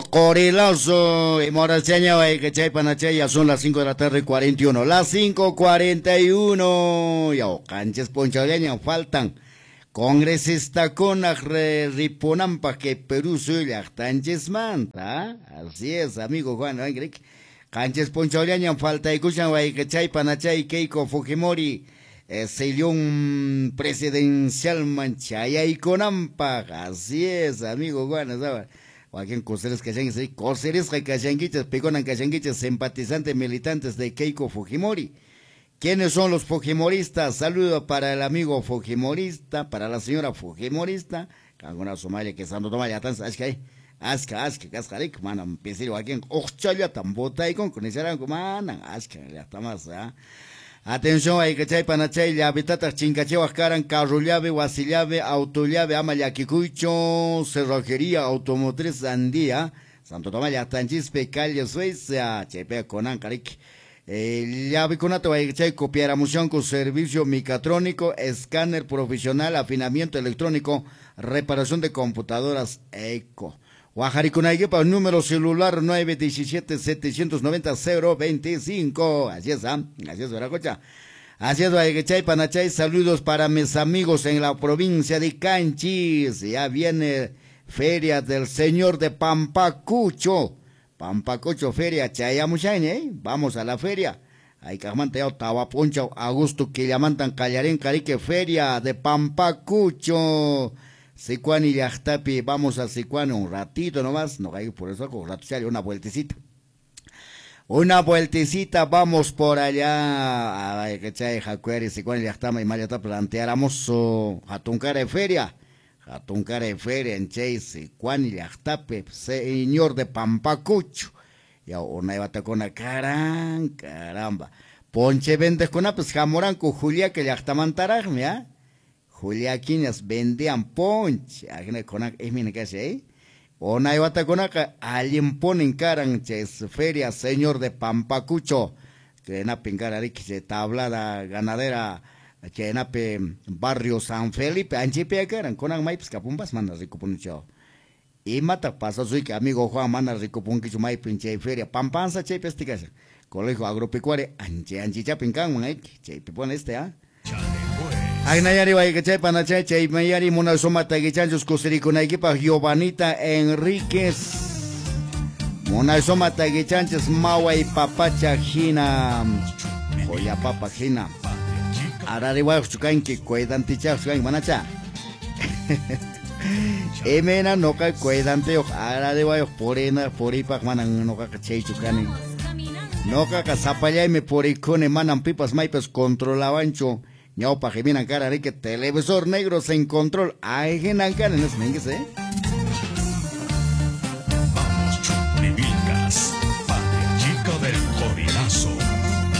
amigo Corilazo y Moracheña, que chay panache, ya son las 5 de la tarde 41, las 5:41, ya canches ponchaleña faltan. Congresista con riponampa que Perú soy tanches manta, así es, amigo Juan, canches ponchaleña falta y escuchan, que chay panache, Keiko Fujimori. Sillón presidencial manchaya y conampa, así es, amigo Juan, ¿sabes? Joaquín Coseres Cachanguiches, Coseres Cachanguiches, Peconan Cachanguiches, simpatizantes militantes de Keiko Fujimori. ¿Quiénes son los Fujimoristas? Saludo para el amigo Fujimorista, para la señora Fujimorista, Cangona Somalia, que Santo Tomaya, tan Aska, Cascaric, manan, Pesiro, Joaquín, Ochaya, Tambota y con Conesaran, manan, Aska, ya está más, ¿ah? Atención, hay que chay panachay, la habitata chincachewas caran, carrullave, guasillave, autollave, amayaquicucho, cerrojería, automotriz, andía, Santo Tomaya, Tanchispe, calle Suecia, chepe conan, caric. Llave conato, hay que chay, copiar moción con servicio micatrónico, escáner profesional, afinamiento electrónico, reparación de computadoras, eco. Guajaricunague para el número celular 917-790-025. Así es, así es, Veracocha. Así es, Guayquechay, Panachay. Saludos para mis amigos en la provincia de Canchis. Ya viene Feria del Señor de Pampacucho. Pampacucho, Feria, Chayamuchaine, Vamos a la feria. Hay que mantener Tawaponcha, Augusto, que llaman Callarén, Carique, Feria de Pampacucho. Sicuani y Yachtapi, vamos a Sicuani un ratito nomás, no hay por eso con rato una vueltecita. Una vueltecita, vamos por allá, a que chay, Jacueri, Sicuani y Yachtama y Mayata planteáramos Jatunkara de feria en Chay, Sicuani y Yachtapi, señor de Pampacucho. Ya una batacona, caramba. Ponche vendes con pues jamoranco, Julia, que Yachtamantaraj, ¿ya? Juliaquinas vendían ponche, agne conac es mi necase, ona ibata conaca, alguien ponen caran feria, señor de Pampacucho, que na pincara que se tablada ganadera, que na barrio San Felipe, anchipe caran, conac maipes capumbas manda ricopuncho. Y mata pasa soy que amigo Juan manda ricopunquicho maipinche feria, pampanza che pesticasa, colegio agropecuario, anchicha pincan, che pone Agnayari Guayquechay, Panachay, Chay Mayari, Monasoma Taguichanchos, Cosericonaiquipa, Giovanita Enríquez, Monasoma Taguichanches, Maua y Papacha Jina, Joya Papa Jina, Arari Guaychucanqui, Cuedantichas, Manacha. Emena no cae cuedante, Arari Guay, Porena, Poripa, Manan, no caca Chaychucani. No caca Zapaya y me poricone, Manan Pipas Maipes, controlabancho. Ñaupa que vienen cara que televisor negro sin control. Ay, que nan cara en ese